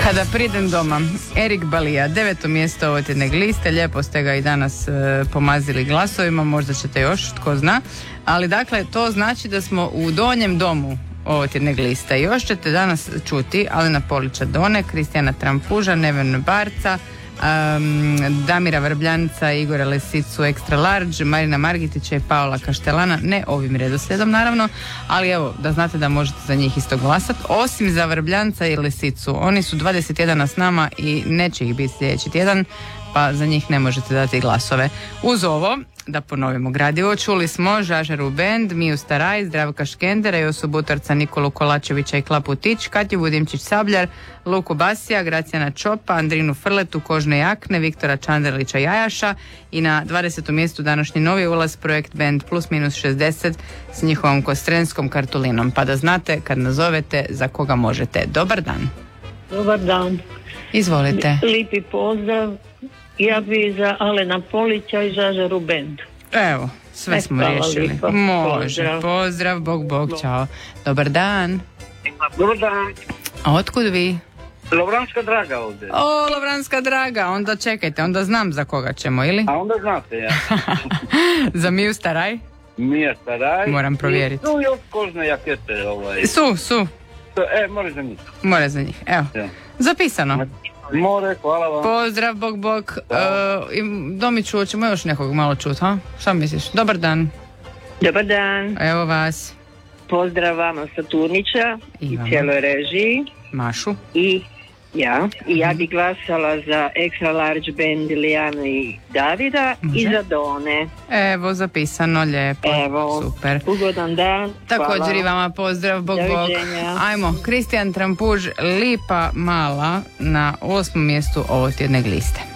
Kada pridem doma, Erik Balija, 9. mjesto ovo tjedne liste, lijepo ste ga i danas pomazili glasovima, možda ćete još, tko zna, ali dakle to znači da smo u donjem domu ovo tjedne liste. Još ćete danas čuti Alena Polića Done, Kristijana Trampuža, Nevena Barca, Damira Vrbljanca, Igora Lesicu Extra Large, Marina Margitića i Paola Kaštelana, ne ovim redoslijedom naravno, ali evo da znate da možete za njih isto glasati, osim za Vrbljanca i Lesicu. Oni su 21 s nama i neće ih biti sljedeći tjedan, pa za njih ne možete dati glasove. Uz ovo, da ponovimo gradivo, čuli smo Žažaru Band, Miju Staraj, Zdravka Škendera, Josu Butarca, Nikolu Kolačevića i Klapu Tić, Katju Budimčić Sabljar, Luku Basija, Gracijana Čopa, Andrinu Frletu, Kožne jakne, Viktora Čanderlića Jajaša i na 20. mjestu današnji novi ulaz projekt Band Plus Minus 60 s njihovom kostrenskom kartulinom. Pa da znate kad nazovete za koga možete. Dobar dan. Dobar dan. Izvolite. Lipi pozdrav. Ja bi za Alena Polića i Žažaru Band. Evo, sve smo riješili. Lipa. Može, pozdrav, bog, čao. Dobar dan. Dobar dan. A otkud vi? Lovranska Draga ovdje. O, Lovranska Draga, onda čekajte, onda znam za koga ćemo, ili? A onda znate, ja. Za Miju Staraj? Mija Staraj. Moram provjeriti. Tu još Kožne jakete. Su. More za njih. More za njih, evo. Ja. Zapisano. More, hvala vam. Pozdrav, bog. Domiću, hoćemo još nekog malo čut, ha? Šta misliš? Dobar dan. Dobar dan. Evo vas. Pozdrav vama Saturnića i cijeloj režiji. Mašu. I ja bi glasala za Extra Large Band Lijanu i Davida. Može. I za Done. Evo, zapisano, lijepo. Evo, super. Ugodan dan. Također i vama pozdrav, bog. Ajmo, Kristijan Trampuž, Lipa mala na 8. mjestu ovo tjedne liste.